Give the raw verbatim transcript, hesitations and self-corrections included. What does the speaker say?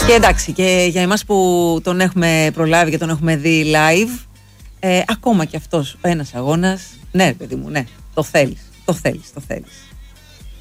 Και εντάξει, και για εμάς που τον έχουμε προλάβει και τον έχουμε δει live, ε, ακόμα και αυτός ο ένας αγώνας, ναι, παιδί μου, ναι, το θέλεις, το θέλεις, το θέλεις.